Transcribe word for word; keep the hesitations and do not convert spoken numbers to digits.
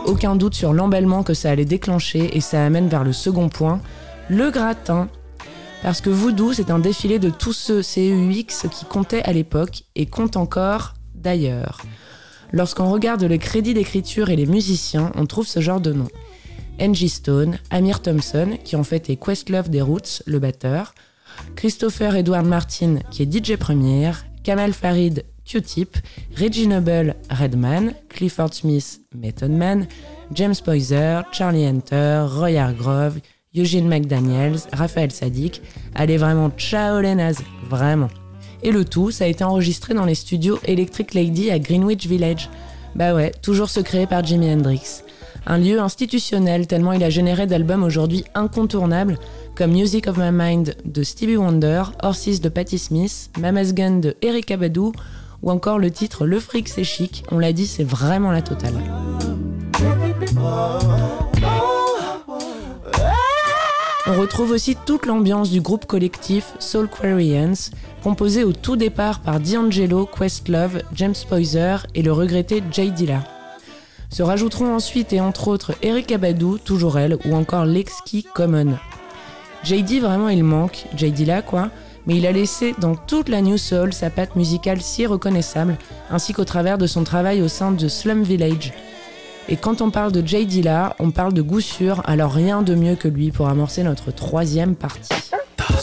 aucun doute sur l'emballement que ça allait déclencher et ça amène vers le second point, le gratin. Parce que Voodoo, c'est un défilé de tous ceux C E U X qui comptaient à l'époque et comptent encore d'ailleurs. Lorsqu'on regarde les crédits d'écriture et les musiciens, on trouve ce genre de noms. Angie Stone, Amir Thompson, qui en fait est Questlove des Roots, le batteur, Christopher Edward Martin, qui est D J première, Kamal Farid, Q-Tip, Reggie Noble, Redman, Clifford Smith, Method Man, James Poyser, Charlie Hunter, Roy Hargrove, Eugene McDaniels, Raphaël Saadiq. Allez, vraiment, ciao les nazes, vraiment. Et le tout, ça a été enregistré dans les studios Electric Lady à Greenwich Village. Bah ouais, toujours secret par Jimi Hendrix. Un lieu institutionnel tellement il a généré d'albums aujourd'hui incontournables comme Music of My Mind de Stevie Wonder, Horses de Patti Smith, Mama's Gun de Erykah Badu ou encore le titre Le fric c'est chic, on l'a dit, c'est vraiment la totale. On retrouve aussi toute l'ambiance du groupe collectif Soulquarians, composé au tout départ par D'Angelo, Questlove, James Poyser et le regretté J Dilla. Se rajouteront ensuite et entre autres Erykah Badu, toujours elle, ou encore Lexi Common. J D vraiment il manque, J Dilla quoi, mais il a laissé dans toute la New Soul sa patte musicale si reconnaissable, ainsi qu'au travers de son travail au sein de Slum Village. Et quand on parle de J Dilla, on parle de goût sûr, alors rien de mieux que lui pour amorcer notre troisième partie.